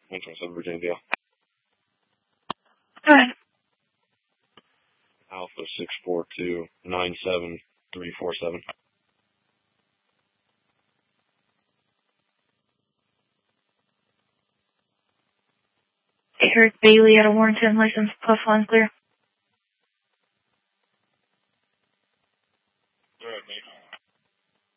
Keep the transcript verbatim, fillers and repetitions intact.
one twenty-seven Virginia Dale. Go ahead. Alpha six four two nine seven three four seven. Eric Bailey out of Warrenton, license plus one clear.